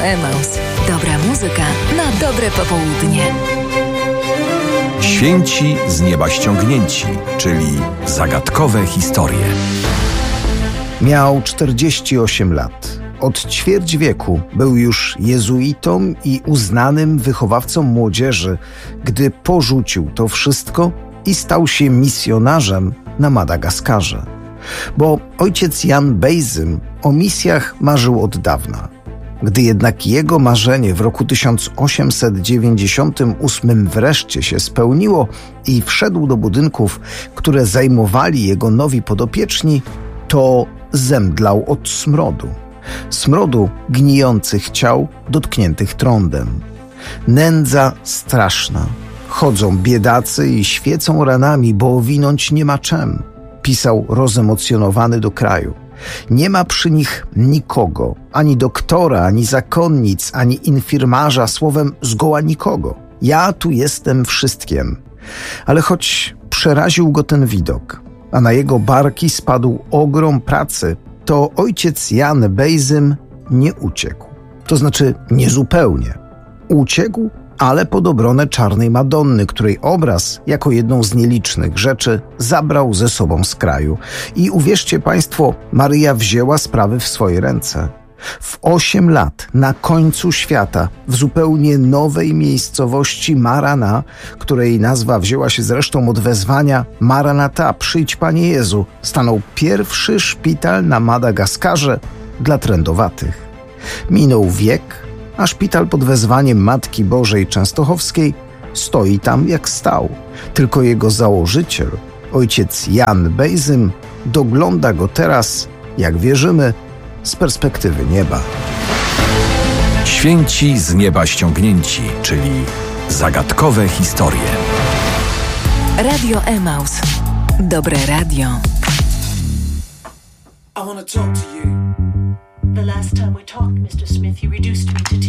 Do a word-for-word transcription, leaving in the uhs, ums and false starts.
Emaus. Dobra muzyka na dobre popołudnie. Święci z nieba ściągnięci, czyli zagadkowe historie. Miał czterdzieści osiem lat. Od ćwierć wieku był już jezuitą i uznanym wychowawcą młodzieży, gdy porzucił to wszystko i stał się misjonarzem na Madagaskarze. Bo ojciec Jan Bejzym o misjach marzył od dawna. Gdy jednak jego marzenie w roku tysiąc osiemset dziewięćdziesiątym ósmym wreszcie się spełniło i wszedł do budynków, które zajmowali jego nowi podopieczni, to zemdlał od smrodu. Smrodu gnijących ciał dotkniętych trądem. Nędza straszna. Chodzą biedacy i świecą ranami, bo owinąć nie ma czem, pisał rozemocjonowany do kraju. Nie ma przy nich nikogo, ani doktora, ani zakonnic, ani infirmarza, słowem zgoła nikogo. Ja tu jestem wszystkiem. Ale choć przeraził go ten widok, a na jego barki spadł ogrom pracy, to ojciec Jan Bejzym nie uciekł. To znaczy niezupełnie. Uciekł, ale pod obronę Czarnej Madonny, której obraz, jako jedną z nielicznych rzeczy, zabrał ze sobą z kraju. I uwierzcie państwo, Maryja wzięła sprawy w swoje ręce. W osiem lat, na końcu świata, w zupełnie nowej miejscowości Marana, której nazwa wzięła się zresztą od wezwania Maranata, przyjdź Panie Jezu, stanął pierwszy szpital na Madagaskarze dla trędowatych. Minął wiek, a szpital pod wezwaniem Matki Bożej Częstochowskiej stoi tam jak stał. Tylko jego założyciel, ojciec Jan Bejzym, dogląda go teraz, jak wierzymy, z perspektywy nieba. Święci z nieba ściągnięci, czyli zagadkowe historie. Radio Emaus. Dobre radio. I wanna talk to you. The last time we talked, mister Smith, you reduced me to tears.